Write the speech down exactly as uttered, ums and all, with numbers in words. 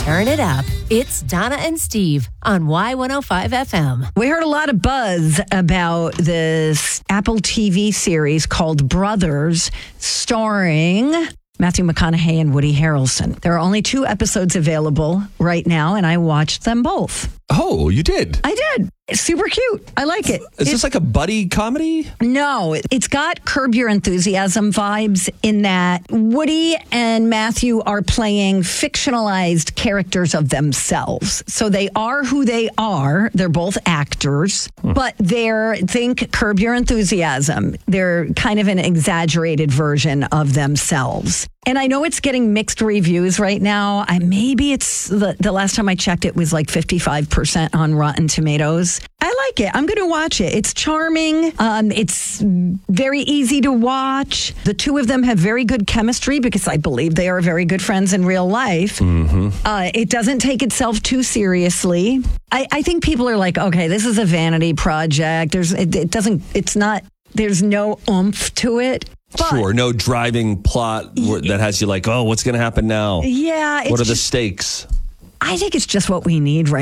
Turn it up. It's Donna and Steve on Y one oh five F M. We heard a lot of buzz about this Apple T V series called Brothers, starring Matthew McConaughey and Woody Harrelson. There are only two episodes available right now, and I watched them both. Oh, you did? I did. It's super cute. I like it. Is it, this like a buddy comedy? No, it's got Curb Your Enthusiasm vibes in that Woody and Matthew are playing fictionalized characters of themselves. So they are who they are. They're both actors, hmm. but they're, think Curb Your Enthusiasm. They're kind of an exaggerated version of themselves. And I know it's getting mixed reviews right now. I maybe it's the, the last time I checked, it was like fifty-five percent on Rotten Tomatoes. I like it. I'm going to watch it. It's charming. Um, it's very easy to watch. The two of them have very good chemistry because I believe they are very good friends in real life. Mm-hmm. Uh, it doesn't take itself too seriously. I, I think people are like, okay, this is a vanity project. There's, it, it doesn't, it's not, there's no oomph to it. But, sure, no driving plot that has you like, oh, what's going to happen now? Yeah. What are just, the stakes? I think it's just what we need right